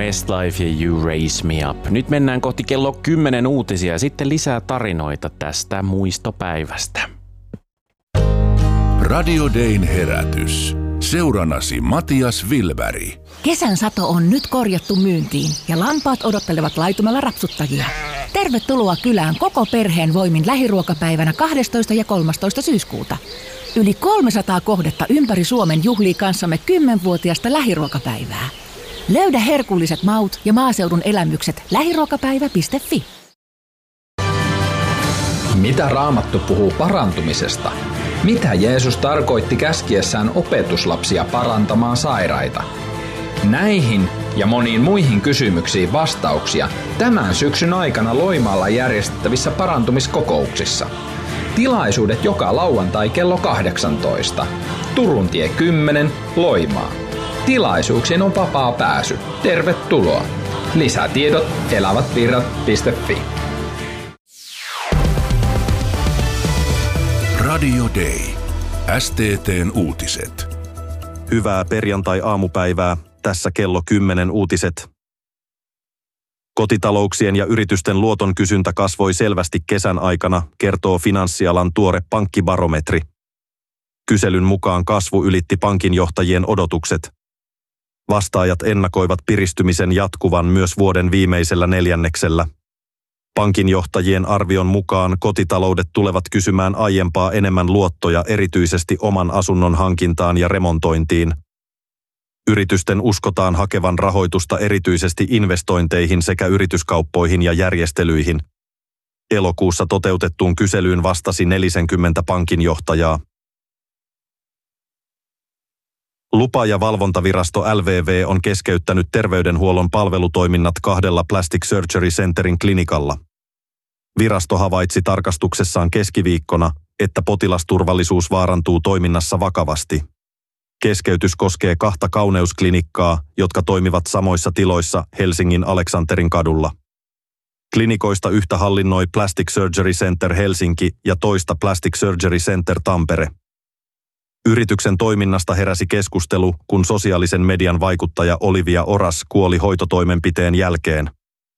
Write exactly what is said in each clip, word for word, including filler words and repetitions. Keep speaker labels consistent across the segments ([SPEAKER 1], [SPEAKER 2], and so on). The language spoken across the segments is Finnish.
[SPEAKER 1] Westlife ja You Raise Me Up. Nyt mennään kohti kello kymmenen uutisia ja sitten lisää tarinoita tästä muistopäivästä.
[SPEAKER 2] Radio Dayn herätys. Seurannasi Matias Vilberg.
[SPEAKER 3] Kesän sato on nyt korjattu myyntiin ja lampaat odottelevat laitumella rapsuttajia. Tervetuloa kylään koko perheen voimin lähiruokapäivänä kahdestoista ja kolmastoista syyskuuta. Yli kolmesataa kohdetta ympäri Suomen juhlii kanssamme kymmenvuotiaasta lähiruokapäivää. Löydä herkulliset maut ja maaseudun elämykset lähiruokapäivä piste fi.
[SPEAKER 4] Mitä Raamattu puhuu parantumisesta? Mitä Jeesus tarkoitti käskiessään opetuslapsia parantamaan sairaita? Näihin ja moniin muihin kysymyksiin vastauksia tämän syksyn aikana Loimaalla järjestettävissä parantumiskokouksissa. Tilaisuudet joka lauantai kello kahdeksantoista. Turun tie kymmenen, Loimaa. Tilaisuuksiin on vapaa pääsy. Tervetuloa. Lisätiedot elävätvirrat piste fi.
[SPEAKER 2] Radio Day. S T T:n uutiset.
[SPEAKER 5] Hyvää perjantai-aamupäivää. Tässä kello kymmenen uutiset. Kotitalouksien ja yritysten luoton kysyntä kasvoi selvästi kesän aikana, kertoo finanssialan tuore pankkibarometri. Kyselyn mukaan kasvu ylitti pankinjohtajien odotukset. Vastaajat ennakoivat piristymisen jatkuvan myös vuoden viimeisellä neljänneksellä. Pankinjohtajien arvion mukaan kotitaloudet tulevat kysymään aiempaa enemmän luottoja erityisesti oman asunnon hankintaan ja remontointiin. Yritysten uskotaan hakevan rahoitusta erityisesti investointeihin sekä yrityskauppoihin ja järjestelyihin. Elokuussa toteutettuun kyselyyn vastasi neljäkymmentä pankinjohtajaa. Lupa- ja valvontavirasto L V V on keskeyttänyt terveydenhuollon palvelutoiminnat kahdella Plastic Surgery Centerin klinikalla. Virasto havaitsi tarkastuksessaan keskiviikkona, että potilasturvallisuus vaarantuu toiminnassa vakavasti. Keskeytys koskee kahta kauneusklinikkaa, jotka toimivat samoissa tiloissa Helsingin Aleksanterin kadulla. Klinikoista yhtä hallinnoi Plastic Surgery Center Helsinki ja toista Plastic Surgery Center Tampere. Yrityksen toiminnasta heräsi keskustelu, kun sosiaalisen median vaikuttaja Olivia Oras kuoli hoitotoimenpiteen jälkeen.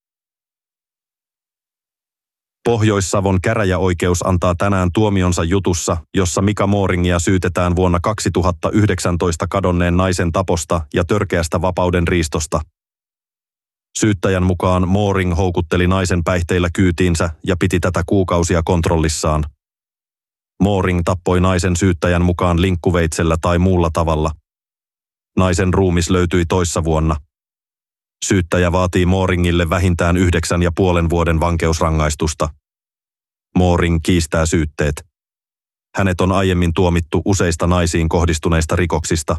[SPEAKER 5] Pohjois-Savon käräjäoikeus antaa tänään tuomionsa jutussa, jossa Mika Mooringia syytetään vuonna kaksituhattayhdeksäntoista kadonneen naisen taposta ja törkeästä vapauden riistosta. Syyttäjän mukaan Mooring houkutteli naisen päihteillä kyytiinsä ja piti tätä kuukausia kontrollissaan. Mooring tappoi naisen syyttäjän mukaan linkkuveitsellä tai muulla tavalla. Naisen ruumis löytyi toissa vuonna. Syyttäjä vaatii Mooringille vähintään yhdeksän ja puolen vuoden vankeusrangaistusta. Mooring kiistää syytteet. Hänet on aiemmin tuomittu useista naisiin kohdistuneista rikoksista.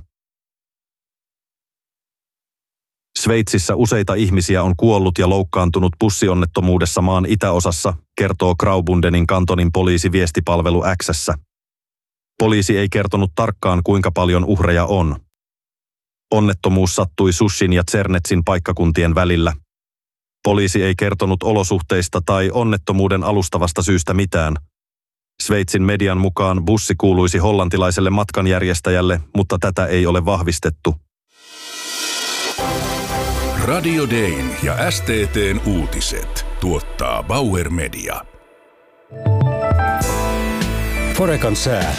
[SPEAKER 5] Sveitsissä useita ihmisiä on kuollut ja loukkaantunut bussionnettomuudessa maan itäosassa, kertoo Graubundenin kantonin poliisi viestipalvelu X:ssä. Poliisi ei kertonut tarkkaan, kuinka paljon uhreja on. Onnettomuus sattui Sushin ja Zernetsin paikkakuntien välillä. Poliisi ei kertonut olosuhteista tai onnettomuuden alustavasta syystä mitään. Sveitsin median mukaan bussi kuuluisi hollantilaiselle matkanjärjestäjälle, mutta tätä ei ole vahvistettu.
[SPEAKER 2] Radio Dayn ja S T T:n uutiset tuottaa Bauer Media.
[SPEAKER 6] Forecan sää.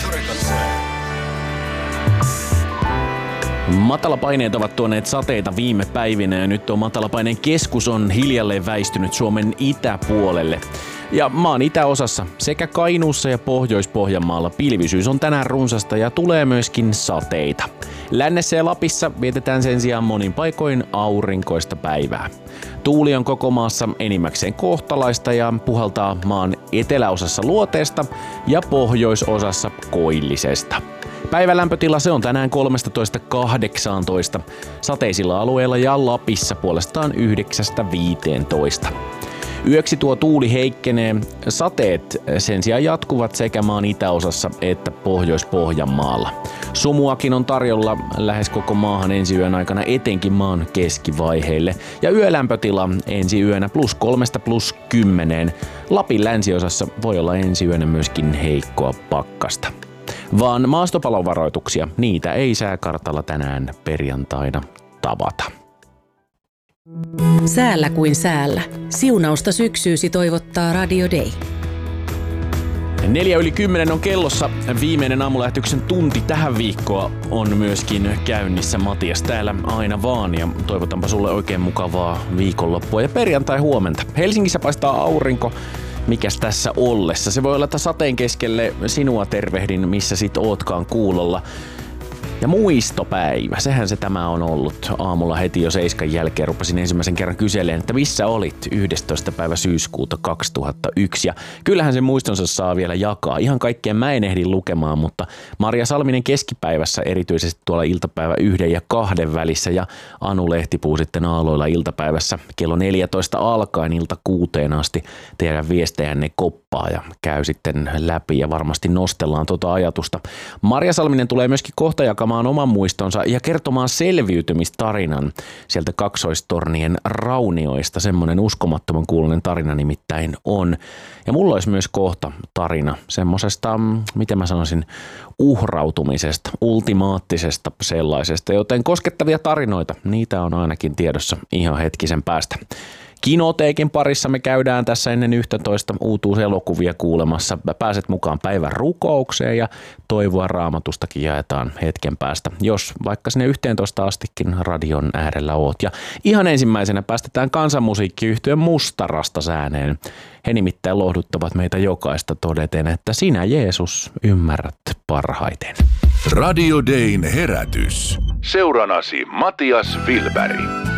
[SPEAKER 1] Matalapaineet ovat tuoneet sateita viime päivinä ja nyt tuo matalapaineen keskus on hiljalleen väistynyt Suomen itäpuolelle. Ja maan itäosassa sekä Kainuussa ja Pohjois-Pohjanmaalla pilvisyys on tänään runsasta ja tulee myöskin sateita. Lännessä ja Lapissa vietetään sen sijaan monin paikoin aurinkoista päivää. Tuuli on koko maassa enimmäkseen kohtalaista ja puhaltaa maan eteläosassa luoteesta ja pohjoisosassa koillisesta. Päivän lämpötila se on tänään kolmetoista kahdeksantoista, sateisilla alueilla ja Lapissa puolestaan yhdeksästä viiteentoista. Yöksi tuo tuuli heikkenee, sateet sen sijaan jatkuvat sekä maan itäosassa että Pohjois-Pohjanmaalla. Sumuakin on tarjolla lähes koko maahan ensi yön aikana etenkin maan keskivaiheille ja yölämpötila ensi yönä plus kolmesta plus kymmeneen. Lapin länsiosassa voi olla ensi yönä myöskin heikkoa pakkasta. Vaan maastopalovaroituksia, niitä ei sääkartalla tänään perjantaina tavata.
[SPEAKER 7] Säällä kuin säällä. Siunausta syksyysi toivottaa Radio Day.
[SPEAKER 1] Neljä yli kymmenen on kellossa. Viimeinen aamulähetyksen tunti tähän viikkoon on myöskin käynnissä. Matias täällä aina vaan ja toivotanpa sulle oikein mukavaa viikonloppua ja perjantai huomenta. Helsingissä paistaa aurinko. Mikäs tässä ollessa? Se voi olla, että sateen keskelle sinua tervehdin, missä sit ootkaan kuulolla. Ja muistopäivä, sehän se tämä on ollut. Aamulla heti jo seiskan jälkeen rupesin ensimmäisen kerran kyselemään, että missä olit yhdestoista päivä syyskuuta kaksituhattayksi. Ja kyllähän se muistonsa saa vielä jakaa. Ihan kaikkea mä en ehdi lukemaan, mutta Maria Salminen keskipäivässä erityisesti tuolla iltapäivä yhden ja kahden välissä ja Anu Lehtipuu sitten aalloilla iltapäivässä kello neljätoista alkaen ilta kuuteen asti teidän viestejänne koppaa ja käy sitten läpi ja varmasti nostellaan tuota ajatusta. Maria Salminen tulee myöskin kohta jakamaan oman muistonsa ja kertomaan selviytymistarinan sieltä kaksoistornien raunioista. Semmoinen uskomattoman kuuluinen tarina nimittäin on. Ja mulla olisi myös kohta tarina semmosesta, miten mä sanoisin, uhrautumisesta, ultimaattisesta sellaisesta. Joten koskettavia tarinoita, niitä on ainakin tiedossa ihan hetkisen päästä. Kinoteekin parissa me käydään tässä ennen yksitoista uutuuselokuvia kuulemassa. Pääset mukaan päivän rukoukseen ja toivoa Raamatustakin jaetaan hetken päästä, jos vaikka sinne yhteentoista astikin radion äärellä oot. Ja ihan ensimmäisenä päästetään kansanmusiikkiyhtyön Mustarasta sääneen. He nimittäin lohduttavat meitä jokaista todeten, että sinä Jeesus ymmärrät parhaiten.
[SPEAKER 2] Radio Dayn herätys. Seuranasi Matias Wilberg.